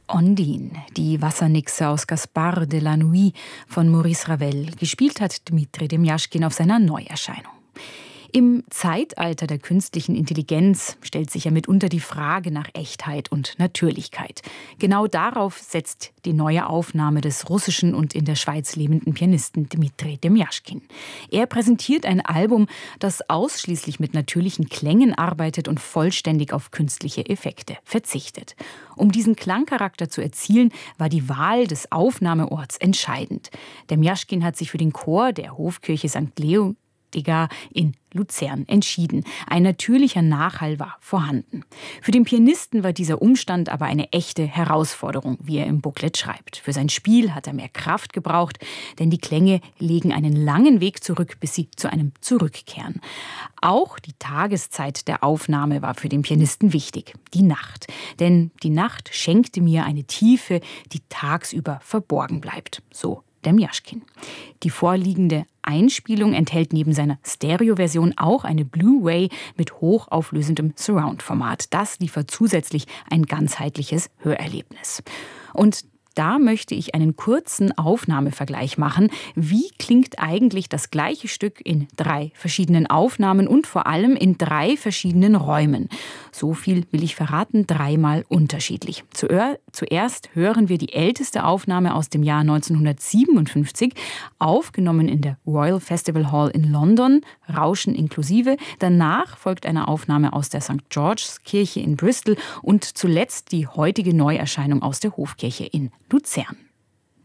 Ondine, die Wassernixe aus Gaspard de la Nuit von Maurice Ravel. Gespielt hat Dmitri Demjaschkin auf seiner Neuerscheinung. Im Zeitalter der künstlichen Intelligenz stellt sich ja mitunter die Frage nach Echtheit und Natürlichkeit. Genau darauf setzt die neue Aufnahme des russischen und in der Schweiz lebenden Pianisten Dmitri Demjaschkin. Er präsentiert ein Album, das ausschließlich mit natürlichen Klängen arbeitet und vollständig auf künstliche Effekte verzichtet. Um diesen Klangcharakter zu erzielen, war die Wahl des Aufnahmeorts entscheidend. Demjaschkin hat sich für den Chor der Hofkirche St. Leodegar in Luzern entschieden. Ein natürlicher Nachhall war vorhanden. Für den Pianisten war dieser Umstand aber eine echte Herausforderung, wie er im Booklet schreibt. Für sein Spiel hat er mehr Kraft gebraucht, denn die Klänge legen einen langen Weg zurück, bis sie zu einem zurückkehren. Auch die Tageszeit der Aufnahme war für den Pianisten wichtig, die Nacht. Denn die Nacht schenkte mir eine Tiefe, die tagsüber verborgen bleibt. So Demjaschkin. Die vorliegende Einspielung enthält neben seiner Stereo-Version auch eine Blu-ray mit hochauflösendem Surround-Format. Das liefert zusätzlich ein ganzheitliches Hörerlebnis. Und da möchte ich einen kurzen Aufnahmevergleich machen. Wie klingt eigentlich das gleiche Stück in 3 verschiedenen Aufnahmen und vor allem in 3 verschiedenen Räumen? So viel will ich verraten, 3-mal unterschiedlich. Zuerst hören wir die älteste Aufnahme aus dem Jahr 1957, aufgenommen in der Royal Festival Hall in London, Rauschen inklusive. Danach folgt eine Aufnahme aus der St. George's Kirche in Bristol und zuletzt die heutige Neuerscheinung aus der Hofkirche in Luzern.